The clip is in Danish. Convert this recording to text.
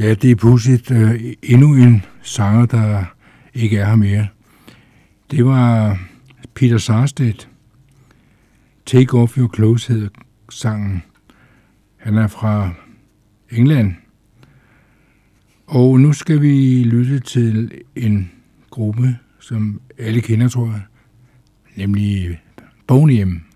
Ja, det er pudsigt. Endnu en sanger, der ikke er her mere. Det var Peter Sarstedt. Take Off Your Clothes hedder sangen. Han er fra England. Og nu skal vi lytte til en gruppe, som alle kender, tror jeg. Nemlig Boney M.